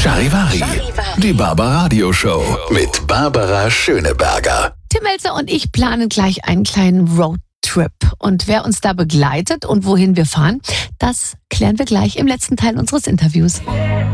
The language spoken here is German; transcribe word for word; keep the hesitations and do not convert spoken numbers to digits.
Charivari, die Barbaradio Show mit Barbara Schöneberger. Tim Melzer und ich planen gleich einen kleinen Roadtrip. Und wer uns da begleitet und wohin wir fahren, das klären wir gleich im letzten Teil unseres Interviews.